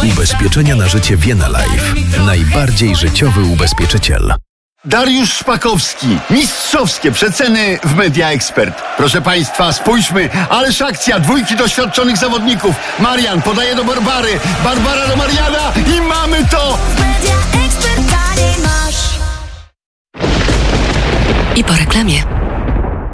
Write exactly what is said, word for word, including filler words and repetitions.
Ubezpieczenia na życie Vienna Life. Najbardziej życiowy ubezpieczyciel. Dariusz Szpakowski. Mistrzowskie przeceny w Media Expert. Proszę Państwa, spójrzmy. Ależ akcja. Dwójki doświadczonych zawodników. Marian podaje do Barbary. Barbara do Mariana. I mamy to! I po reklamie.